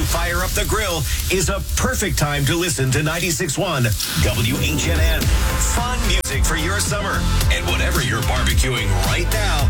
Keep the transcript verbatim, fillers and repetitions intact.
you fire up the grill is a perfect time to listen to ninety-six point one W H N N. Fun music for your summer. And whatever you're barbecuing right now,